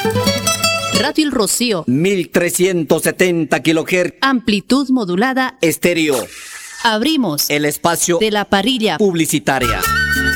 Radio El Rocío. 1370 kHz. Amplitud modulada. Estéreo. Abrimos El espacio de la parrilla publicitaria.